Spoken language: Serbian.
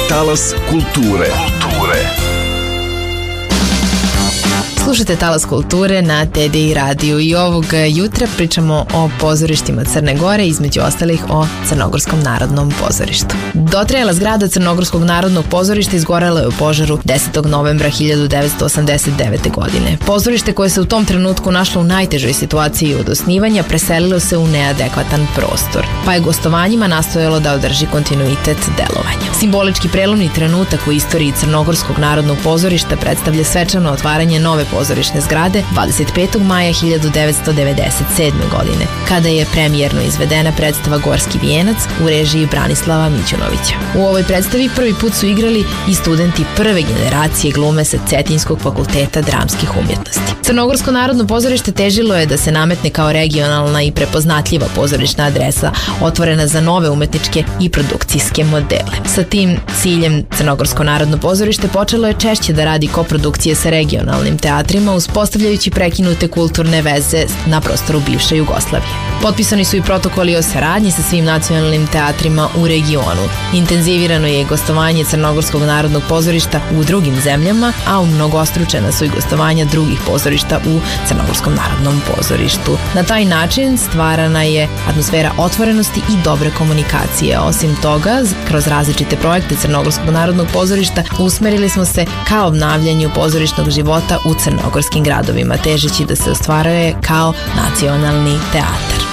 Talas kulture. Slušajte Talas kulture na TDI radiju i ovog jutra pričamo o pozorištima Crne Gore, između ostalih o Crnogorskom narodnom pozorištu. Dotrajala zgrada Crnogorskog narodnog pozorišta izgorela je u požaru 10. novembra 1989. godine. Pozorište koje se u tom trenutku našlo u najtežoj situaciji od osnivanja preselilo se u neadekvatan prostor, pa je gostovanjima nastojalo da održi kontinuitet delovanja. Simbolički prelomni trenutak u istoriji Crnogorskog narodnog pozorišta predstavlja svečano otvaranje nove pozorišne zgrade 25. maja 1997. godine, kada je premijerno izvedena predstava Gorski vijenac u režiji Branislava Mićunovića. U ovoj predstavi prvi put su igrali i studenti prve generacije glume sa Cetinjskog fakulteta dramskih umjetnosti. Crnogorsko narodno pozorište težilo je da se nametne kao regionalna i prepoznatljiva pozorišna adresa, otvorena za nove umetničke i produkcijske modele. Sa tim ciljem Crnogorsko narodno pozorište počelo je češće da radi koprodukcije sa regionalnim teatrima, uspostavljajući prekinute kulturne veze na prostoru bivše Jugoslavije. Potpisani su i protokoli o saradnji sa svim nacionalnim teatrima u regionu. Intenzivirano je gostovanje Crnogorskog narodnog pozorišta u drugim zemljama, a umnogostručena su i gostovanja drugih pozorišta u Crnogorskom narodnom pozorištu. Na taj način stvarana je atmosfera otvorenosti i dobre komunikacije. Osim toga, kroz različite projekte Crnogorskog narodnog pozorišta usmerili smo se ka obnavljanju pozorišnog života u crnogorskim gradovima, težeći da se ostvaruje kao nacionalni teatar.